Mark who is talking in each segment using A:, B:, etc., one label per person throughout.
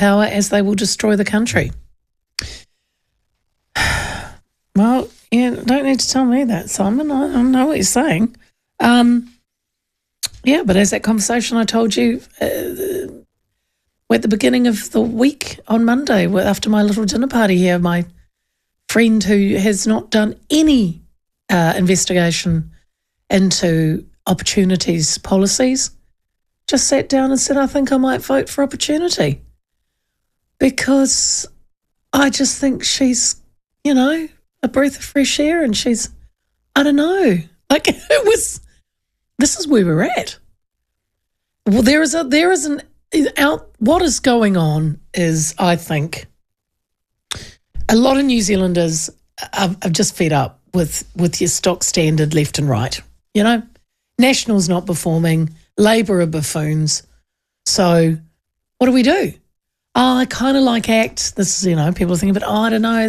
A: power as they will destroy the country. Well, yeah, don't need to tell me that, Simon. I know what you're saying. Yeah, but as that conversation I told you at the beginning of the week on Monday, after my little dinner party here, my friend who has not done any investigation into Opportunity's policies just sat down and said, I think I might vote for Opportunity because I just think she's, a breath of fresh air, and she's, I don't know, like this is where we're at. Well, what is going on is, I think, a lot of New Zealanders are just fed up with your stock standard left and right. National's not performing, Labour are buffoons. So what do? I kind of like ACT. This is, people think about, I don't know,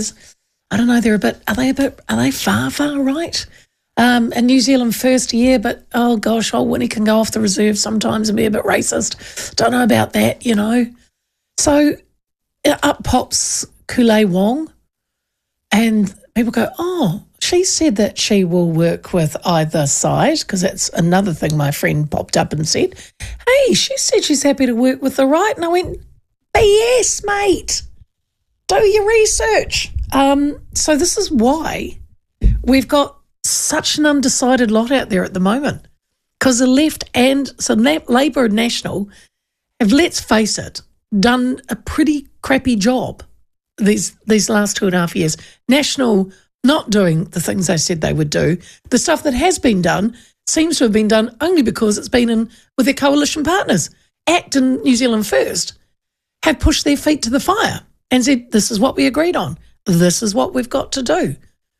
A: are they far right? And New Zealand first year, but oh gosh, Winnie can go off the reserve sometimes and be a bit racist. Don't know about that, So up pops Kulei Wong, and people go, oh, she said that she will work with either side, because that's another thing my friend popped up and said. Hey, she said she's happy to work with the right. And I went, BS, mate. Do your research. So this is why we've got such an undecided lot out there at the moment, because the left and Labour and National have, let's face it, done a pretty crappy job these last 2.5 years. National not doing the things they said they would do. The stuff that has been done seems to have been done only because it's been in with their coalition partners. ACT and New Zealand First have pushed their feet to the fire and said, this is what we agreed on. This is what we've got to do.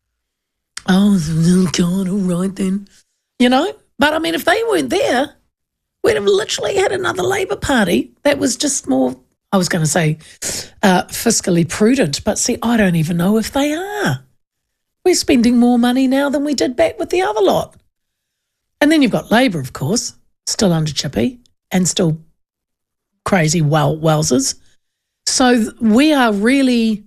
A: Oh, God, all right then. But I mean, if they weren't there, we'd have literally had another Labour Party that was just more, I was going to say, fiscally prudent. But see, I don't even know if they are. We're spending more money now than we did back with the other lot. And then you've got Labour, of course, still under Chippy and still crazy wowzers. So we are really,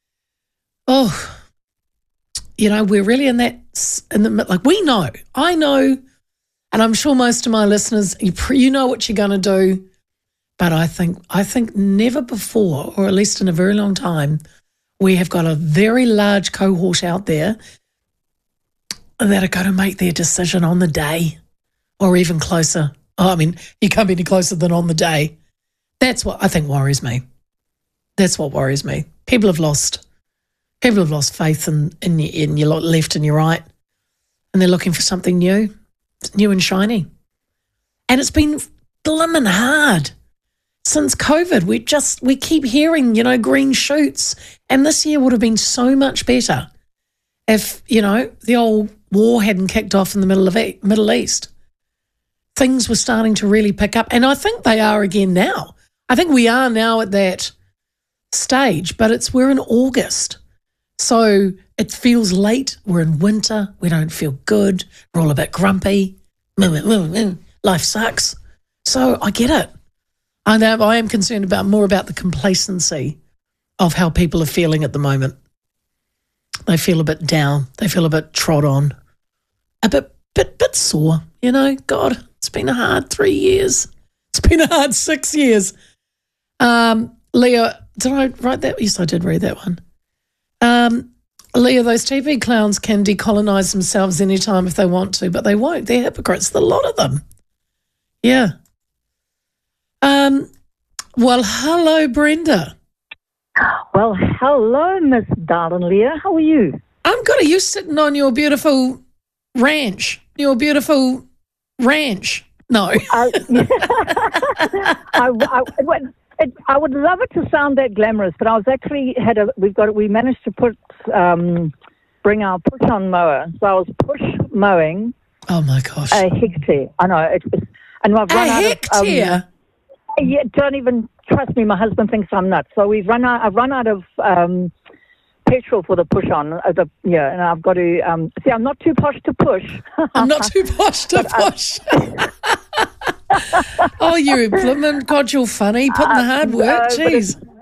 A: we're really in that, we know, I know, and I'm sure most of my listeners, you know what you're going to do, but I think never before, or at least in a very long time, we have got a very large cohort out there that are going to make their decision on the day or even closer. You can't be any closer than on the day. That's what I think worries me. That's what worries me. People have lost faith in your left and your right, and they're looking for something new and shiny. And it's been blimmin' hard. Since COVID, we keep hearing, green shoots, and this year would have been so much better if, the old war hadn't kicked off in the Middle East. Things were starting to really pick up, and I think they are again now. I think we are now at that stage, but we're in August, so it feels late. We're in winter. We don't feel good. We're all a bit grumpy. Life sucks. So I get it. I am concerned more about the complacency of how people are feeling at the moment. They feel a bit down. They feel a bit trod on, a bit sore. God, it's been a hard 3 years. It's been a hard 6 years. Leah, did I write that? Yes, I did read that one. Leah, those TV clowns can decolonise themselves anytime if they want to, but they won't. They're hypocrites, a lot of them. Yeah. Well, hello, Brenda.
B: Well, hello, Miss Darling Leah. How are you?
A: I'm good. Are you sitting on your beautiful ranch? Your beautiful ranch? No.
B: I would love it to sound that glamorous, but I was actually we managed to bring our push-on mower. So I was push mowing.
A: Oh my gosh.
B: A hectare. I know. And I've run out of
A: hectare.
B: Yeah, don't even trust me. My husband thinks I'm nuts. So I've run out of petrol for the push-on. And I've got to see. I'm not too posh to push.
A: I'm not too posh to push. Oh, you implement. God, you're funny. Putting the hard work. Jeez.